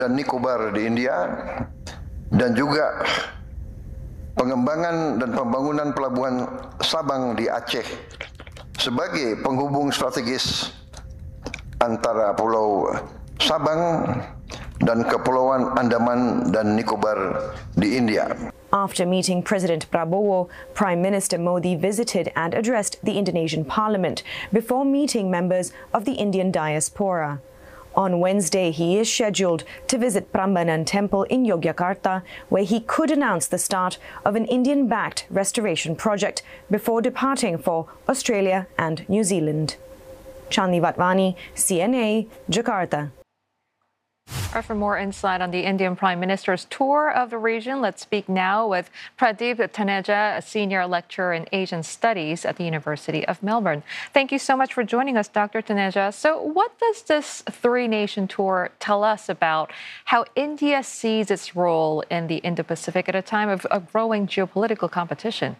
dan Nicobar di India, dan juga pengembangan dan pembangunan pelabuhan Sabang di Aceh sebagai penghubung strategis antara Pulau Sabang dan Kepulauan Andaman dan Nicobar di India. After meeting President Prabowo, Prime Minister Modi visited and addressed the Indonesian parliament before meeting members of the Indian diaspora. On Wednesday, he is scheduled to visit Prambanan Temple in Yogyakarta, where he could announce the start of an Indian-backed restoration project before departing for Australia and New Zealand. Chandni Vatwani, CNA, Jakarta. For more insight on the Indian Prime Minister's tour of the region, let's speak now with Pradeep Taneja, a senior lecturer in Asian Studies at the University of Melbourne. Thank you so much for joining us, Dr. Taneja. So what does this three-nation tour tell us about how India sees its role in the Indo-Pacific at a time of growing geopolitical competition?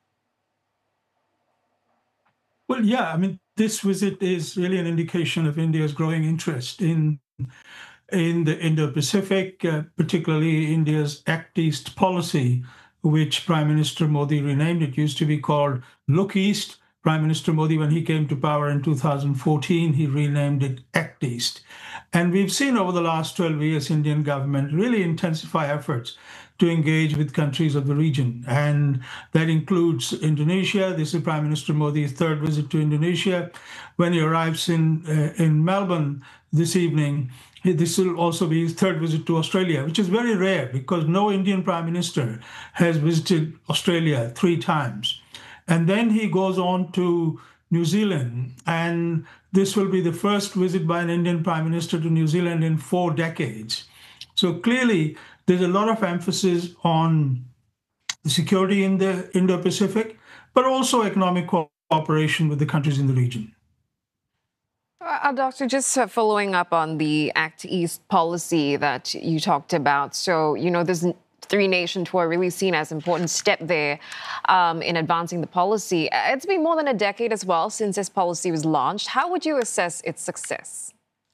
Well, yeah, I mean, this visit is really an indication of India's growing interest in the Indo-Pacific, particularly India's Act East policy, which Prime Minister Modi renamed. It used to be called Look East. Prime Minister Modi, when he came to power in 2014, he renamed it Act East. And we've seen over the last 12 years, Indian government really intensify efforts to engage with countries of the region. And that includes Indonesia. This is Prime Minister Modi's third visit to Indonesia. When he arrives in Melbourne this evening, this will also be his third visit to Australia, which is very rare because no Indian Prime Minister has visited Australia 3 times. And then he goes on to New Zealand, and this will be the first visit by an Indian Prime Minister to New Zealand in 4 decades. So clearly, there's a lot of emphasis on security in the Indo-Pacific, but also economic cooperation with the countries in the region. Doctor, just following up on the Act East policy that you talked about. So, this three-nation tour really seen as an important step there in advancing the policy. It's been more than a decade as well since this policy was launched. How would you assess its success?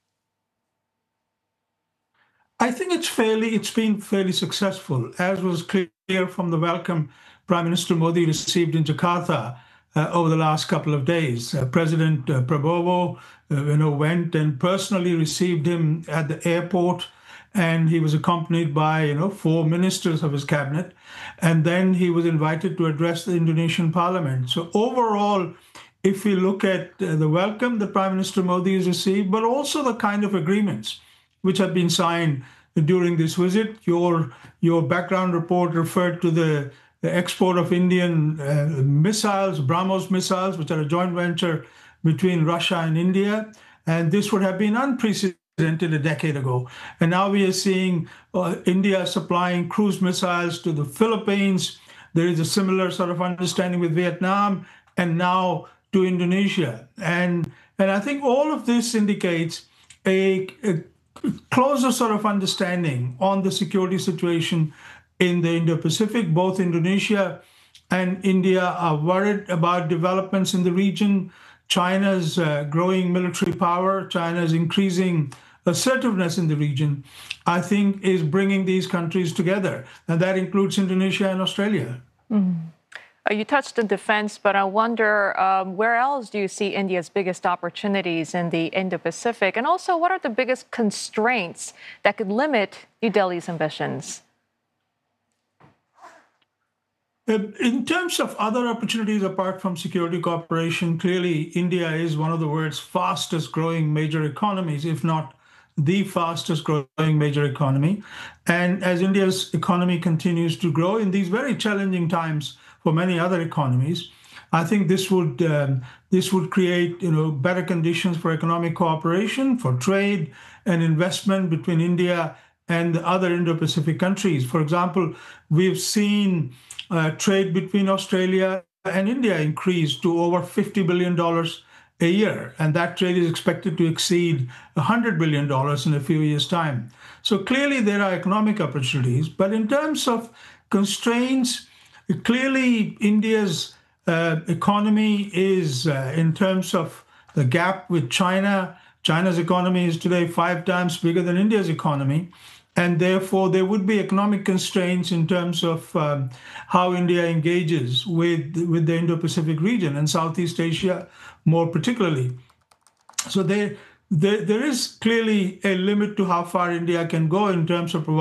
I think it's been fairly successful, as was clear from the welcome Prime Minister Modi received in Jakarta over the last couple of days. President Prabowo, went and personally received him at the airport, and he was accompanied by, 4 ministers of his cabinet. And then he was invited to address the Indonesian parliament. So overall, if we look at the welcome that Prime Minister Modi has received, but also the kind of agreements which have been signed during this visit, your background report referred to the export of Indian missiles, BrahMos missiles, which are a joint venture between Russia and India. And this would have been unprecedented a decade ago. And now we are seeing India supplying cruise missiles to the Philippines. There is a similar sort of understanding with Vietnam and now to Indonesia. And I think all of this indicates a closer sort of understanding on the security situation in the Indo-Pacific. Both Indonesia and India are worried about developments in the region. China's growing military power, China's increasing assertiveness in the region, I think is bringing these countries together. And that includes Indonesia and Australia. You touched on defense, but I wonder where else do you see India's biggest opportunities in the Indo-Pacific? And also, what are the biggest constraints that could limit New Delhi's ambitions? In terms of other opportunities apart from security cooperation, clearly India is one of the world's fastest growing major economies, if not the fastest growing major economy. And as India's economy continues to grow in these very challenging times for many other economies, I think this would create better conditions for economic cooperation, for trade and investment between India and the other Indo-Pacific countries. For example, we've seen trade between Australia and India increase to over $50 billion a year, and that trade is expected to exceed $100 billion in a few years' time. So clearly there are economic opportunities, but in terms of constraints, clearly India's economy is, in terms of the gap with China, China's economy is today 5 times bigger than India's economy. And therefore, there would be economic constraints in terms of how India engages with the Indo-Pacific region and Southeast Asia more particularly. So there is clearly a limit to how far India can go in terms of providing